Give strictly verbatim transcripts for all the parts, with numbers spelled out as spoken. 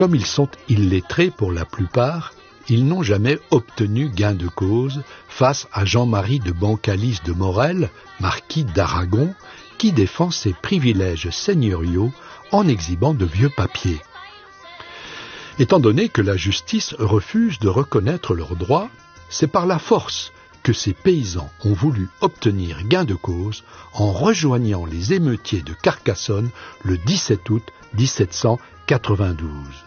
Comme ils sont illettrés pour la plupart, ils n'ont jamais obtenu gain de cause face à Jean-Marie de Bancalis de Morel, marquis d'Aragon, qui défend ses privilèges seigneuriaux en exhibant de vieux papiers. Étant donné que la justice refuse de reconnaître leurs droits, c'est par la force que ces paysans ont voulu obtenir gain de cause en rejoignant les émeutiers de Carcassonne le dix-sept août mille sept cent quatre-vingt-douze.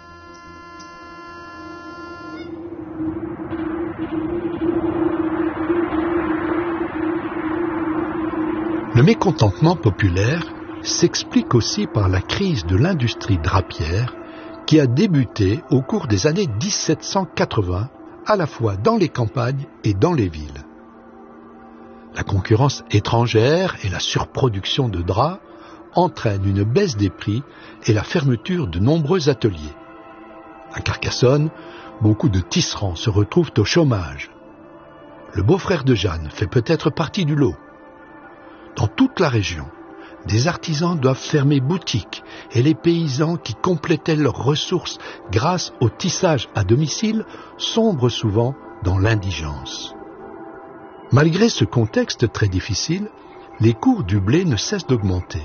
Le mécontentement populaire s'explique aussi par la crise de l'industrie drapière qui a débuté au cours des années mille sept cent quatre-vingts, à la fois dans les campagnes et dans les villes. La concurrence étrangère et la surproduction de draps entraînent une baisse des prix et la fermeture de nombreux ateliers. À Carcassonne, beaucoup de tisserands se retrouvent au chômage. Le beau-frère de Jeanne fait peut-être partie du lot. Dans toute la région, des artisans doivent fermer boutique et les paysans qui complétaient leurs ressources grâce au tissage à domicile sombrent souvent dans l'indigence. Malgré ce contexte très difficile, les cours du blé ne cessent d'augmenter.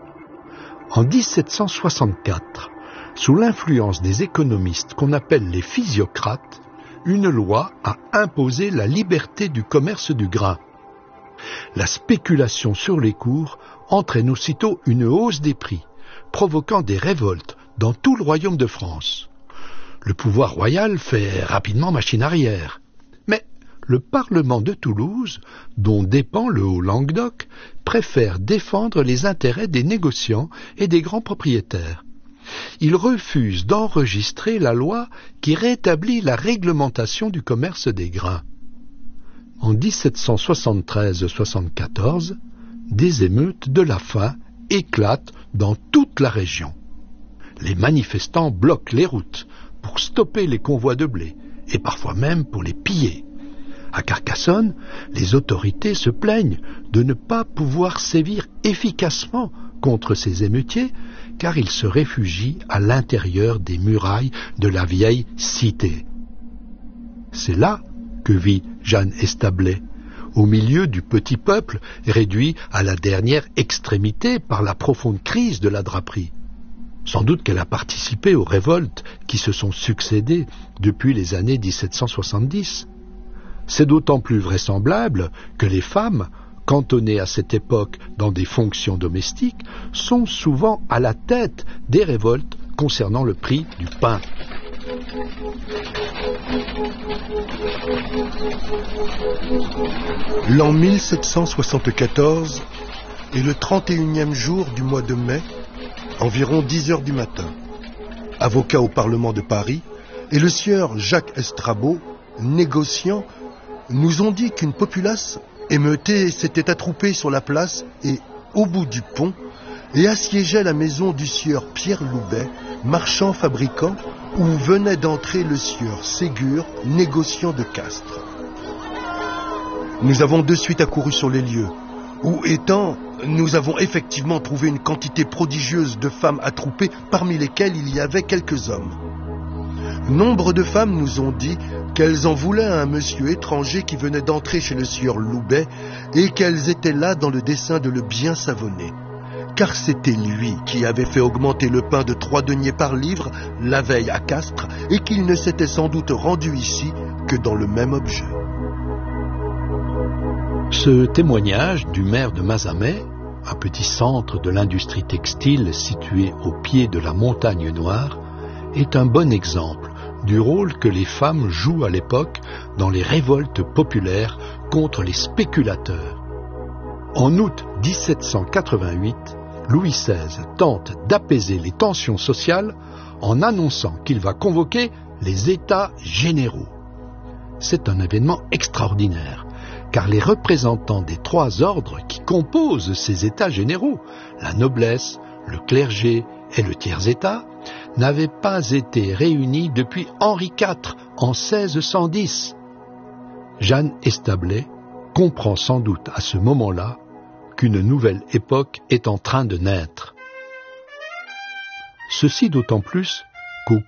En mille sept cent soixante-quatre, sous l'influence des économistes qu'on appelle les physiocrates, une loi a imposé la liberté du commerce du grain. La spéculation sur les cours entraîne aussitôt une hausse des prix, provoquant des révoltes dans tout le royaume de France. Le pouvoir royal fait rapidement machine arrière. Mais le Parlement de Toulouse, dont dépend le Haut-Languedoc, préfère défendre les intérêts des négociants et des grands propriétaires. Il refuse d'enregistrer la loi qui rétablit la réglementation du commerce des grains. En mille sept cent soixante-treize soixante-quatorze, des émeutes de la faim éclatent dans toute la région. Les manifestants bloquent les routes pour stopper les convois de blé et parfois même pour les piller. À Carcassonne, les autorités se plaignent de ne pas pouvoir sévir efficacement contre ces émeutiers car ils se réfugient à l'intérieur des murailles de la vieille cité. C'est là que vit Jeanne Establet, au milieu du petit peuple réduit à la dernière extrémité par la profonde crise de la draperie. Sans doute qu'elle a participé aux révoltes qui se sont succédées depuis les années mille sept cent soixante-dix. C'est d'autant plus vraisemblable que les femmes, cantonnées à cette époque dans des fonctions domestiques, sont souvent à la tête des révoltes concernant le prix du pain. L'an mille sept cent soixante-quatorze est le trente et unième jour du mois de mai, environ dix heures du matin. Avocat au Parlement de Paris, et le sieur Jacques Estrabeau, négociant, nous ont dit qu'une populace émeutée s'était attroupée sur la place et au bout du pont et assiégeait la maison du sieur Pierre Loubet, marchand fabricant, où venait d'entrer le sieur Ségur, négociant de Castres. Nous avons de suite accouru sur les lieux, où étant, nous avons effectivement trouvé une quantité prodigieuse de femmes attroupées, parmi lesquelles il y avait quelques hommes. Nombre de femmes nous ont dit qu'elles en voulaient à un monsieur étranger qui venait d'entrer chez le sieur Loubet et qu'elles étaient là dans le dessein de le bien savonner. Car c'était lui qui avait fait augmenter le pain de trois deniers par livre la veille à Castres et qu'il ne s'était sans doute rendu ici que dans le même objet. Ce témoignage du maire de Mazamet, un petit centre de l'industrie textile situé au pied de la montagne Noire, est un bon exemple du rôle que les femmes jouent à l'époque dans les révoltes populaires contre les spéculateurs. En août mille sept cent quatre-vingt-huit, Louis seize tente d'apaiser les tensions sociales en annonçant qu'il va convoquer les États généraux. C'est un événement extraordinaire, car les représentants des trois ordres qui composent ces États généraux, la noblesse, le clergé et le tiers-État, n'avaient pas été réunis depuis Henri quatre en seize cent dix. Jeanne Establet comprend sans doute à ce moment-là qu'une nouvelle époque est en train de naître. Ceci d'autant plus